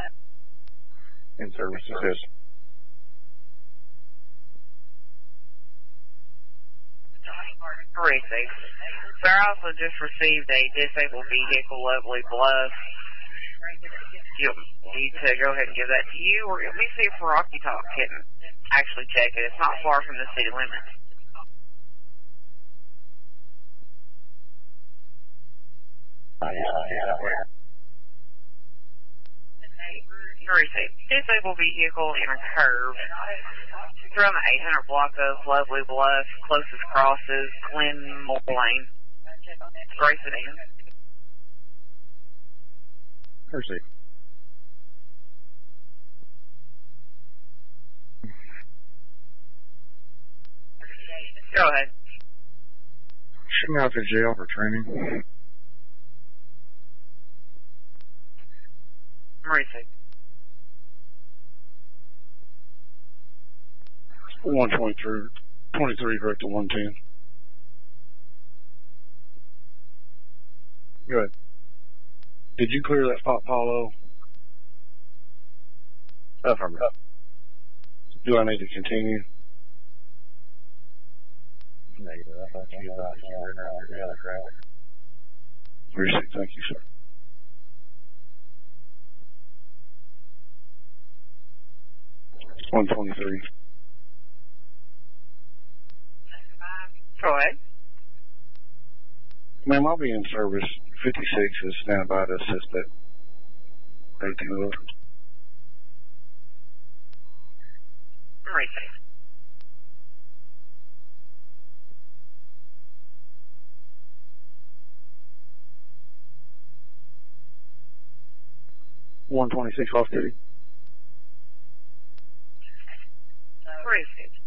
In service assist. Received. Sir, I also just received a disabled vehicle, Lovely Bluff. You need to go ahead and give that to you, or let me see if Rocky Top can actually check it. It's not far from the city limits. Received. Disabled vehicle in a curve. It's around the 800 block of Lovely Bluff. Closest cross is Glenmore Lane. Grace it in. Received. Go ahead. Shoot me out to jail for training. Received. 123, correct to 110. Go ahead. Did you clear that spot, Paulo? Affirmative. Do I need to continue? Negative. I thought you were in the other crowd. Received. Thank you, sir. It's 123. Go ahead. Ma'am, I'll be in service. 56 is standing by to assist that 18-wheeler. Received. $126 off duty. Received.